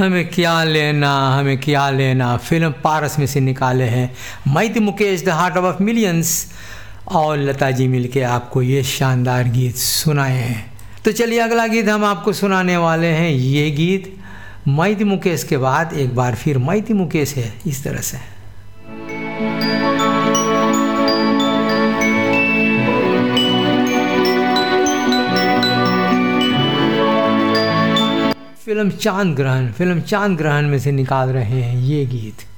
हमें क्या लेना, हमें क्या लेना, फिल्म पारस में से निकाले हैं Maiti Mukesh the heart of millions और लता जी मिलके आपको ये शानदार गीत सुनाए हैं। तो चलिए अगला गीत हम आपको सुनाने वाले हैं। ये गीत मैती मुकेश के बाद एक बार फिर मैती मुकेश है इस तरह से। फिल्म चांद ग्रहण में से निकाल रहे हैं ये गीत।